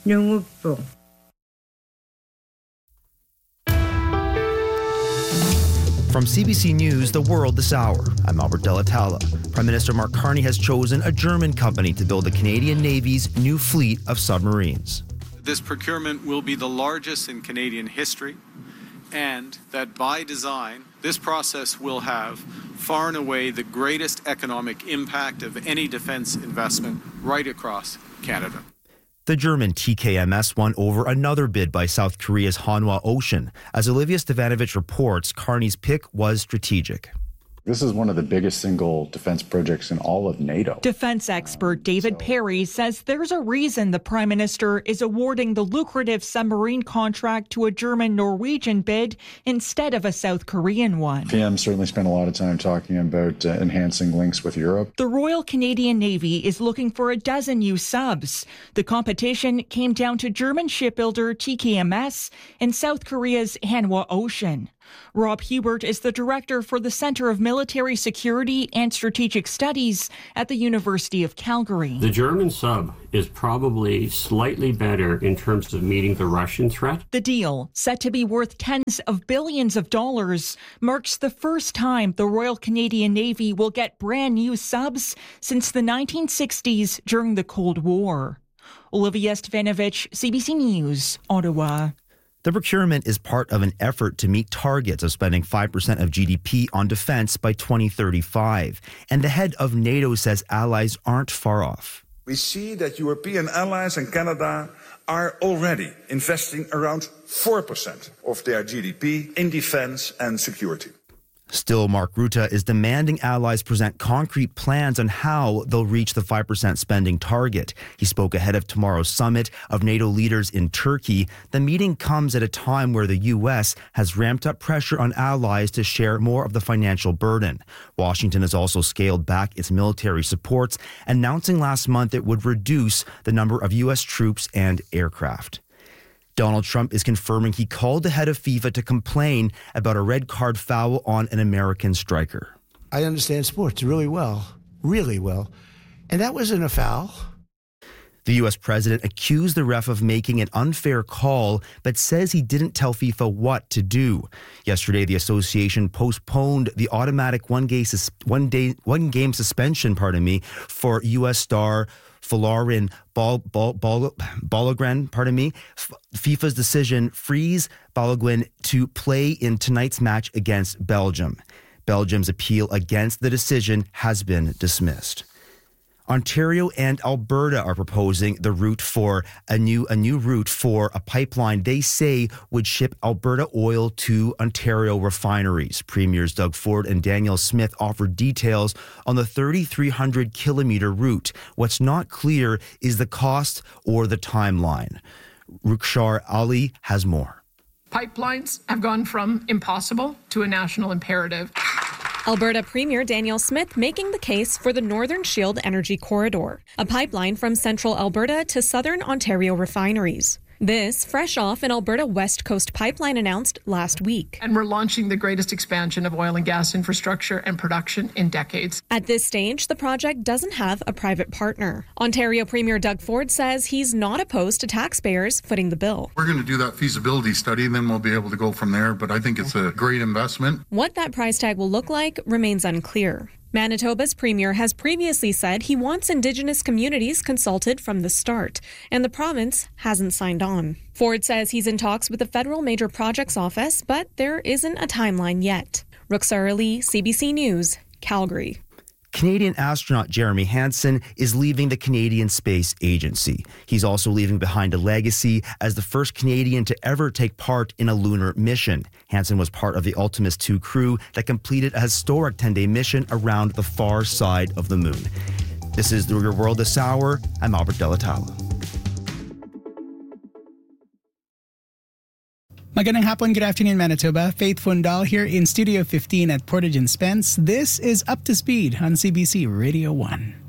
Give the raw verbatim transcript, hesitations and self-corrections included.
Lungo po. From C B C News, The World This Hour, I'm Albert Delatalla. Prime Minister Mark Carney has chosen a German company to build the Canadian Navy's new fleet of submarines. This procurement will be the largest in Canadian history, and that by design, this process will have far and away the greatest economic impact of any defence investment right across Canada. The German T K M S won over another bid by South Korea's Hanwha Ocean. As Olivia Stevanovich reports, Carney's pick was strategic. This is one of the biggest single defense projects in all of NATO. Defense expert David um, so. Perry says there's a reason the Prime Minister is awarding the lucrative submarine contract to a German-Norwegian bid instead of a South Korean one. P M certainly spent a lot of time talking about uh, enhancing links with Europe. The Royal Canadian Navy is looking for a dozen new subs. The competition came down to German shipbuilder T K M S and South Korea's Hanwha Ocean. Rob Hubert is the director for the Centre of Military Security and Strategic Studies at the University of Calgary. The German sub is probably slightly better in terms of meeting the Russian threat. The deal, set to be worth tens of billions of dollars, marks the first time the Royal Canadian Navy will get brand new subs since the nineteen sixties during the Cold War. Olivia Stevanovich, C B C News, Ottawa. The procurement is part of an effort to meet targets of spending five percent of G D P on defense by twenty thirty-five. And the head of NATO says allies aren't far off. We see that European allies and Canada are already investing around four percent of their G D P in defense and security. Still, Mark Rutte is demanding allies present concrete plans on how they'll reach the five percent spending target. He spoke ahead of tomorrow's summit of NATO leaders in Turkey. The meeting comes at a time where the U S has ramped up pressure on allies to share more of the financial burden. Washington has also scaled back its military supports, announcing last month it would reduce the number of U S troops and aircraft. Donald Trump is confirming he called the head of FIFA to complain about a red card foul on an American striker. I understand sports really well, really well, and that wasn't a foul. The U S president accused the ref of making an unfair call, but says he didn't tell FIFA what to do. Yesterday, the association postponed the automatic one-game sus- one day, one-game suspension, pardon me, for U S star Folarin Bal, Bal, Bal, Balogun, pardon me. FIFA's decision frees Balogun to play in tonight's match against Belgium. Belgium's appeal against the decision has been dismissed. Ontario and Alberta are proposing the route for a new a new route for a pipeline they say would ship Alberta oil to Ontario refineries. Premiers Doug Ford and Danielle Smith offered details on the thirty-three hundred kilometer route. What's not clear is the cost or the timeline. Rukshar Ali has more. Pipelines have gone from impossible to a national imperative. Alberta Premier Danielle Smith making the case for the Northern Shield Energy Corridor, a pipeline from central Alberta to southern Ontario refineries. This fresh off an Alberta West Coast pipeline announced last week. And we're launching the greatest expansion of oil and gas infrastructure and production in decades. At this stage, the project doesn't have a private partner. Ontario Premier Doug Ford says he's not opposed to taxpayers footing the bill. We're going to do that feasibility study and then we'll be able to go from there, but I think it's a great investment. What that price tag will look like remains unclear. Manitoba's premier has previously said he wants Indigenous communities consulted from the start, and the province hasn't signed on. Ford says he's in talks with the Federal Major Projects Office, but there isn't a timeline yet. Rukhsar Ali, C B C News, Calgary. Canadian astronaut Jeremy Hansen is leaving the Canadian Space Agency. He's also leaving behind a legacy as the first Canadian to ever take part in a lunar mission. Hansen was part of the Ultimus two crew that completed a historic ten-day mission around the far side of the moon. This is Your World This Hour. I'm Albert Delatalla. Magandang hapon, good afternoon, Manitoba. Faith Fundal here in Studio fifteen at Portage and Spence. This is Up to Speed on C B C Radio one.